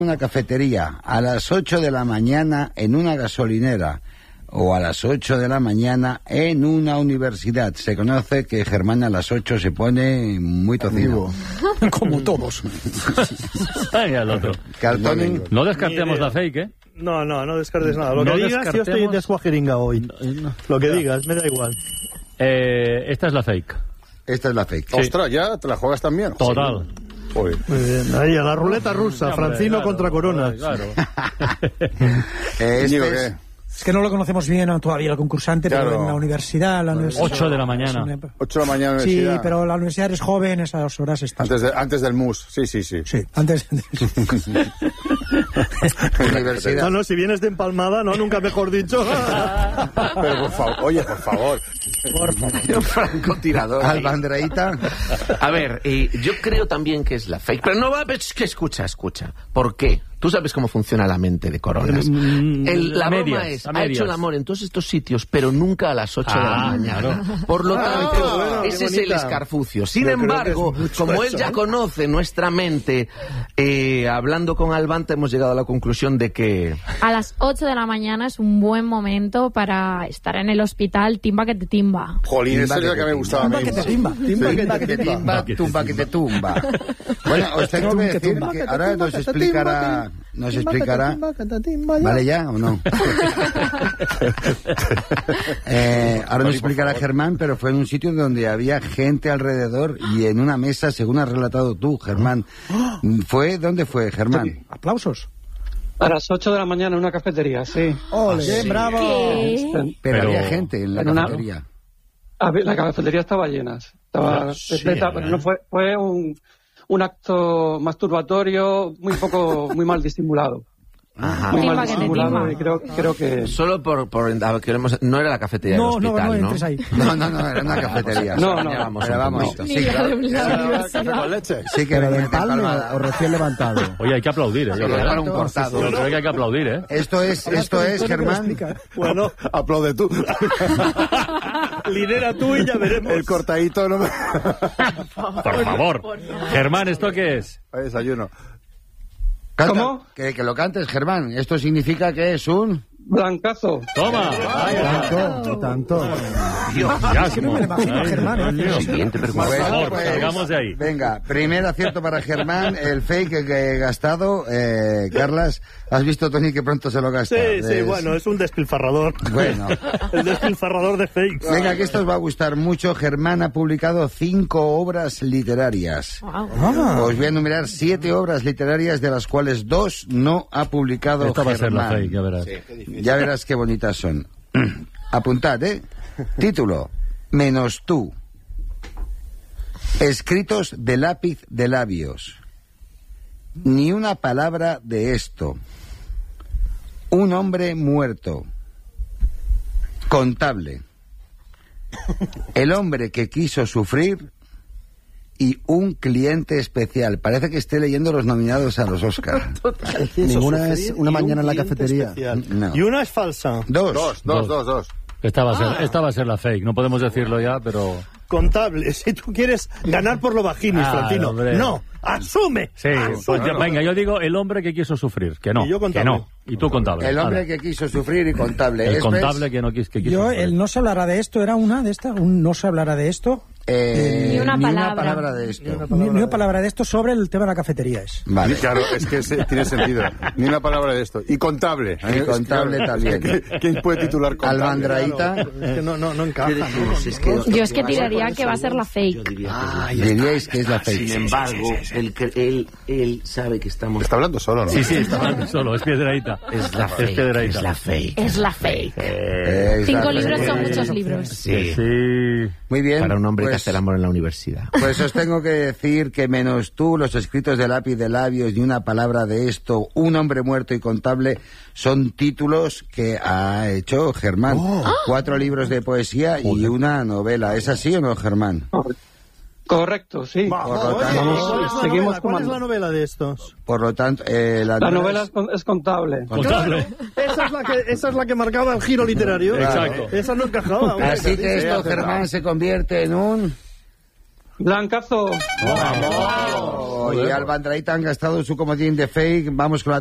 Una cafetería a las 8 de la mañana en una gasolinera o a las 8 de la mañana en una universidad. Se conoce que Germán a las 8 se pone muy tocido. Como todos. Ay, al otro. Cartón. No descartemos la fake, ¿eh? No descartes nada. Lo No que digas, yo estoy de desguajeringa hoy. Lo que digas, me da igual. Esta es la fake. Esta es la fake. Sí. Ostras, ¿ya te la juegas también? Total. Joder. Muy bien. Ahí, a la ruleta rusa, Hombre, Francino claro, contra Corona. Claro. Digo es... que Es que no lo conocemos bien todavía el concursante, Claro. pero en la universidad... 8 de la mañana. 8 de la mañana Sí, universidad. pero la universidad es joven, esas horas estás... Antes del MUS, sí. Sí, antes... Universidad. No, si vienes de empalmada, no, nunca mejor dicho. Pero por favor, oye, por favor. Francotirador. Albandraíta. A ver, yo creo también que es la fake. Pero no va, es que escucha. ¿Por qué? Tú sabes cómo funciona la mente de Coronas. La broma es, ha hecho el amor en todos estos sitios, pero nunca a las 8 de la mañana. Claro. Por lo tanto, bueno, ese es el bonita. escarfucio. Sin Yo creo embargo, que es mucho como él eso, ya ¿no? conoce nuestra mente, hablando con Albanta hemos llegado a la conclusión de que... A las 8 de la mañana es un buen momento para estar en el hospital, timba que te timba. Jolín, esa Timba es la que que me te gustaba a mí. que te timba. Timba que te timba, tumba que te tumba. Bueno, os tengo que decir que ahora nos explicará... ¿Vale ya o no? Ahora nos explicará Germán, pero fue en un sitio donde había gente alrededor y en una mesa, según has relatado tú, Germán. ¿Dónde fue, Germán? Aplausos. A las 8 de la mañana en una cafetería, sí. ¡Ole, bravo! ¿Qué? Pero había gente en la cafetería. La cafetería estaba llena. Estaba repleta, pero no fue un acto masturbatorio muy mal disimulado. Ajá. Muy Timba mal que te disimulado timba. y creo que... Solo no era la cafetería del No hospital, entres ahí. No, era una cafetería. No, Ya vamos Pero un vamos, poquito. sí, claro. Café con leche. Sí que venía Palma empalmada. o recién levantado. Oye, hay que aplaudir, ¿eh? Yo creo que era un cortado. Yo creo que hay que aplaudir, ¿eh? Esto es, Germán. Bueno, Aplaude tú. lidera tú y ya veremos. El cortadito no me... Por favor. Germán, ¿esto qué es? Desayuno. Canta, ¿Cómo? que lo cantes, Germán. Esto significa que es un... Blancazo. ¡Toma! Tanto. Ya, Siempre me lo imagino a Germán, ¿eh? Siguiente pregunta. Bueno, favor, pues, salgamos de ahí. Venga, primer acierto para Germán, el fake que he gastado. Carlas, ¿has visto, Tony, que pronto se lo gasta? Sí, bueno, es un despilfarrador. Bueno. El despilfarrador de fakes. Venga, que esto os va a gustar mucho. Germán ha publicado 5 obras literarias. Wow. Os voy a enumerar 7 obras literarias, de las cuales 2 no ha publicado Esta va a ser la Germán. fake, ya verás. Ya verás qué bonitas son. Apuntad, ¿eh? Título: Menos tú. Escritos de lápiz de labios. Ni una palabra de esto. Un hombre muerto. Contable. El hombre que quiso sufrir. Y un cliente especial. Parece que esté leyendo los nominados a los Oscar. Ninguna es una mañana en la cafetería. No. Y una es falsa. 2. Dos. Esta va a ser la fake. No podemos decirlo ya, pero... Contable. Si tú quieres ganar por lo bajinis, Francino. hombre. No, asume. Sí, pues ya, venga, yo digo el hombre que quiso sufrir. Que no, Y yo que contable. no. Y tú contable. El hombre Hala. que quiso sufrir y contable. El ¿Es, contable ves? que no quiso Yo, sufrir. el no se hablará de esto, era una de estas, un no se hablará de esto. Ni una palabra. de esto. Ni una palabra de esto sobre el tema de la cafetería es. Vale. Claro, es que tiene sentido. Ni una palabra de esto. Y contable. Y contable también. ¿Quién puede titular contable? Albandraíta. Es que no encaja. ¿no? Yo es que tiraría que va a ser la fake. Diríais que es la fake. Sin embargo, él sabe que estamos... Está hablando solo, ¿no? Sí, está hablando solo, es Piedraíta. Es la fake. Piedraíta. Es la fake. Es la fake. Es 5 la libros fake. son muchos libros. Sí. Sí. Muy bien. Para un hombre que pues, hace el amor en la universidad. Pues os tengo que decir que menos tú, los escritos de lápiz de labios, ni una palabra de esto, un hombre muerto y contable, son títulos que ha hecho Germán. 4 libros de poesía y una novela. ¿Es así o no, Germán? Correcto, sí. Seguimos ¿Cuál es la tomando. novela de estos? Por lo tanto, La novela es contable. Contable. Esa es la que marcaba el giro literario. Exacto. Esa no encajaba. hombre. Así que esto, Germán, se convierte en un... Blancazo. Y Alba Andraita han gastado su comodín de fake. Vamos con la